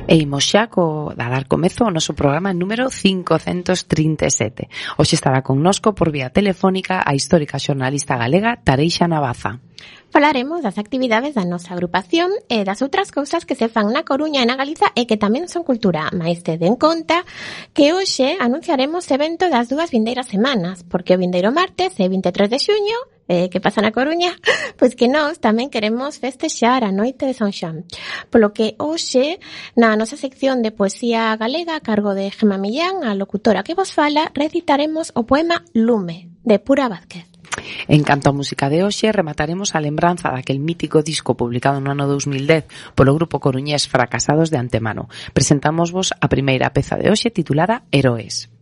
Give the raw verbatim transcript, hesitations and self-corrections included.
E imos xa co, a dar comezo ao noso programa número quinhentos trinta e sete. Hoxe estará connosco por vía telefónica a histórica xornalista galega Tareixa Navaza. Falaremos das actividades da nosa agrupación e das outras cousas que se fan na Coruña e na Galiza e que tamén son cultura, mais teden conta que hoxe anunciaremos o evento das dúas vindeiras semanas, porque o vindeiro martes é vinte e tres de xuño, eh, que pasa na Coruña, pois que nós tamén queremos festexar a noite de San Xoán. Polo que hoxe, na nosa sección de poesía galega a cargo de Gemma Millán, a locutora que vos fala, recitaremos o poema Lume, de Pura Vázquez. En canto á música de hoxe, remataremos a lembranza daquel mítico disco publicado no ano dos mil dez polo grupo coruñés Fracasados de Antemano. Presentámosvos a primeira peza de hoxe titulada Heroes.